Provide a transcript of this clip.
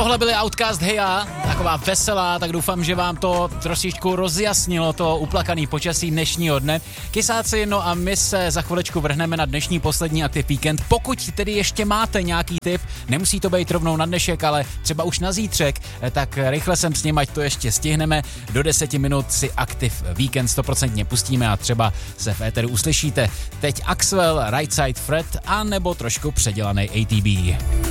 Tohle byly Outcast Heja, taková veselá, tak doufám, že vám to trošičku rozjasnilo to uplakaný počasí dnešního dne. Kysáci, no a my se za chvilečku vrhneme na dnešní poslední Aktiv Víkend. Pokud tedy ještě máte nějaký tip, nemusí to být rovnou na dnešek, ale třeba už na zítřek, tak rychle sem s ním, ať to ještě stihneme. Do 10 minut si Aktiv Víkend 100% pustíme a třeba se v éteru uslyšíte. Teď Axwell, Right Side Fred a nebo trošku předělaný ATB.